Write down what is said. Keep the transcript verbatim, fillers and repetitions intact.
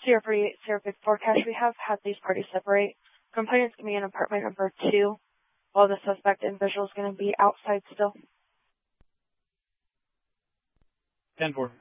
Sierra forty-eight, Sierra Big Forecast, we have had these parties separate. Complainant's going to be in apartment number two, while the suspect and visual is going to be outside still. ten four.